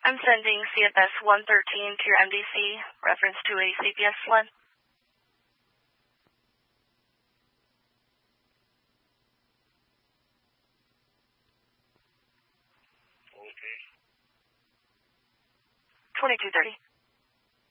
I'm sending CFS 113 to your MDC, reference to a CPS sled. Okay. 2230.